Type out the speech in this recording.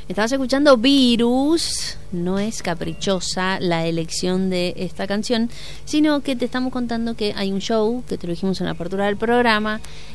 Estabas escuchando Virus. No es caprichosa la elección de esta canción, sino que te estamos contando que hay un show, que te lo dijimos en la apertura del programa,